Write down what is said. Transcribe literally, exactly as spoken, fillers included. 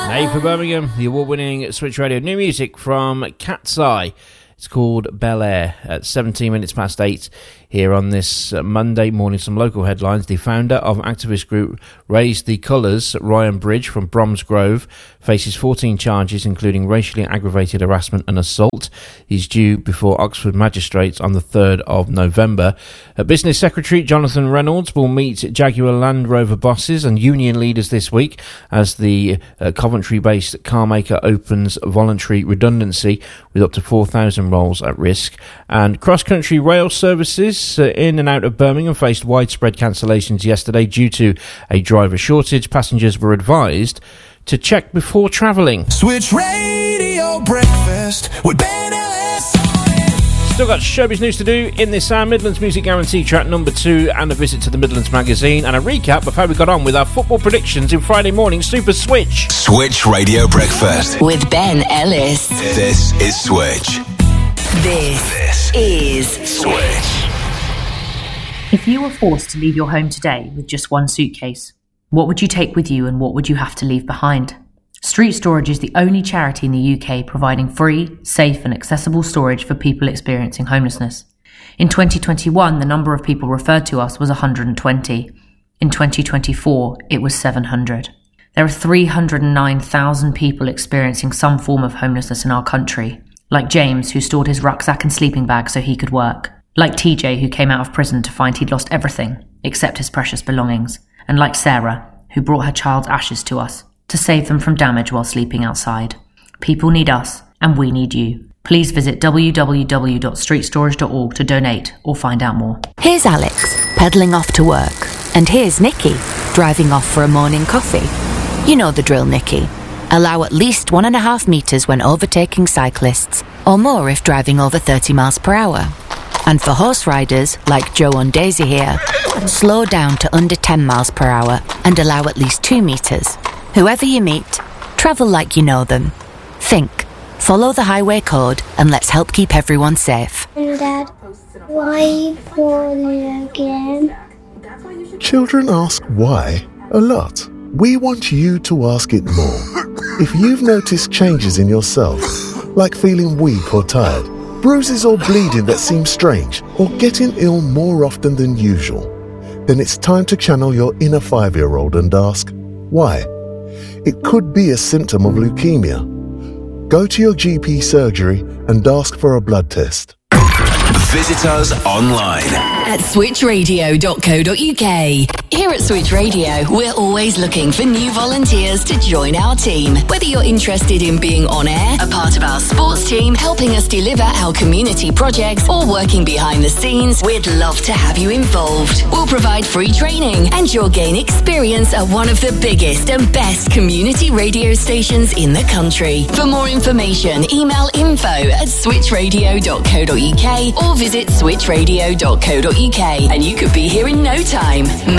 Hey for Birmingham, the award-winning Switch Radio new music from Cat's Eye. It's called Bel Air at seventeen minutes past eight here on this uh, Monday morning. Some local headlines. The founder of activist group Raise the Colours, Ryan Bridge from Bromsgrove, faces fourteen charges, including racially aggravated harassment and assault. He's due before Oxford magistrates on the third of November. Uh, Business Secretary Jonathan Reynolds will meet Jaguar Land Rover bosses and union leaders this week as the uh, Coventry-based carmaker opens voluntary redundancy with up to four thousand roles at risk. And cross-country rail services uh, in and out of Birmingham faced widespread cancellations yesterday due to a driver shortage. Passengers were advised to check before travelling. Switch Radio Breakfast with Ben Ellis. Still got showbiz news to do in this hour. Midlands Music Guarantee track number two, and a visit to the Midlands magazine, and a recap of how we got on with our football predictions in Friday morning Super Switch. Switch Radio Breakfast with Ben Ellis. This is Switch. This, this is Switch. If you were forced to leave your home today with just one suitcase, what would you take with you and what would you have to leave behind? Street Storage is the only charity in the U K providing free, safe and accessible storage for people experiencing homelessness. In twenty twenty-one, the number of people referred to us was one hundred twenty. In twenty twenty-four, it was seven hundred. There are three hundred nine thousand people experiencing some form of homelessness in our country, like James, who stored his rucksack and sleeping bag so he could work, like T J, who came out of prison to find he'd lost everything except his precious belongings, and like Sarah, who brought her child's ashes to us to save them from damage while sleeping outside. People need us, and we need you. Please visit w w w dot street storage dot org to donate or find out more. Here's Alex, pedalling off to work. And here's Nikki, driving off for a morning coffee. You know the drill, Nikki. Allow at least one and a half metres when overtaking cyclists, or more if driving over thirty miles per hour. And for horse riders, like Joe and Daisy here, slow down to under ten miles per hour and allow at least two metres. Whoever you meet, travel like you know them. Think, follow the highway code, and let's help keep everyone safe. Dad, why are you poorly again? Children ask why a lot. We want you to ask it more. If you've noticed changes in yourself, like feeling weak or tired, bruises or bleeding that seem strange, or getting ill more often than usual, then it's time to channel your inner five-year-old and ask, why? It could be a symptom of leukemia. Go to your G P surgery and ask for a blood test. Visit us online at switch radio dot co dot uk. Here at Switch Radio, we're always looking for new volunteers to join our team. Whether you're interested in being on air, a part of our sports team, helping us deliver our community projects, or working behind the scenes, we'd love to have you involved. We'll provide free training and you'll gain experience at one of the biggest and best community radio stations in the country. For more information, email info at switch radio dot co dot uk or visit switch radio dot co dot uk and you could be here in no time.